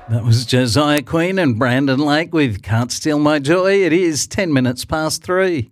That was Josiah Queen and Brandon Lake with Can't Steal My Joy. It is 10 minutes past 3.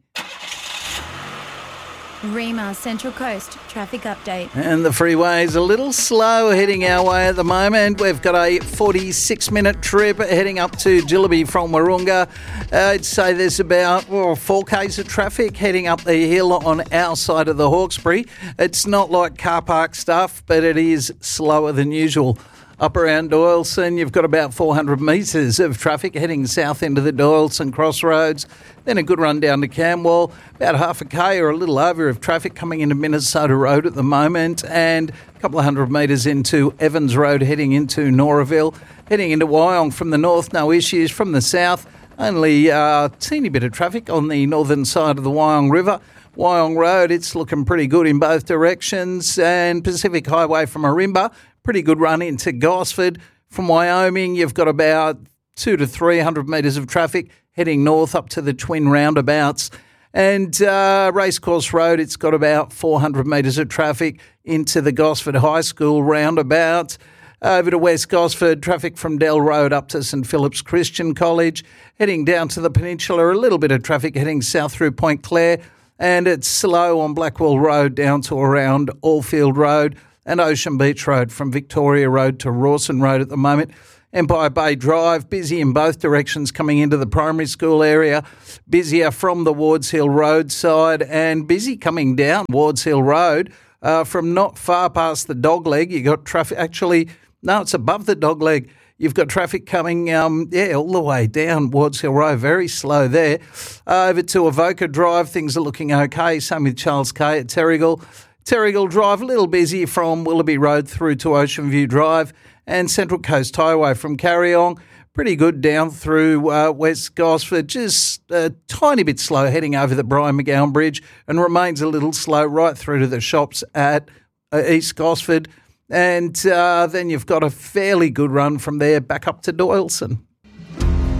Rima Central Coast traffic update. And the freeway's a little slow heading our way at the moment. We've got a 46-minute trip heading up to Jillaby from Wahroonga. I'd say there's about 4Ks of traffic heading up the hill on our side of the Hawkesbury. It's not like car park stuff, but it is slower than usual. Up around Doyleson, you've got about 400 metres of traffic heading south into the Doyleson crossroads. Then a good run down to Camwell, about half a K or a little over of traffic coming into Minnesota Road at the moment, and a couple of hundred metres into Evans Road heading into Noraville. Heading into Wyong from the north, no issues. From the south, only a teeny bit of traffic on the northern side of the Wyong River. Wyong Road, it's looking pretty good in both directions, and Pacific Highway from Arimba, pretty good run into Gosford. From Wyoming, you've got about 200 to 300 metres of traffic heading north up to the twin roundabouts. And Racecourse Road, it's got about 400 metres of traffic into the Gosford High School roundabout. Over to West Gosford, traffic from Dell Road up to St Philip's Christian College. Heading down to the peninsula, a little bit of traffic heading south through Point Clare. And it's slow on Blackwell Road down to around Allfield Road and Ocean Beach Road from Victoria Road to Rawson Road at the moment. Empire Bay Drive, busy in both directions coming into the primary school area, busier from the Wards Hill Road side, and busy coming down Wards Hill Road from not far past the Dogleg. You got traffic, actually, no, it's above the Dogleg. You've got traffic coming, all the way down Wards Hill Road, very slow there. Over to Avoca Drive, things are looking okay. Same with Charles Kay at Terrigal. Terrigal Drive, a little busy from Willoughby Road through to Ocean View Drive, and Central Coast Highway from Carryong. Pretty good down through West Gosford, just a tiny bit slow heading over the Brian McGowan Bridge, and remains a little slow right through to the shops at East Gosford. And then you've got a fairly good run from there back up to Doyleson.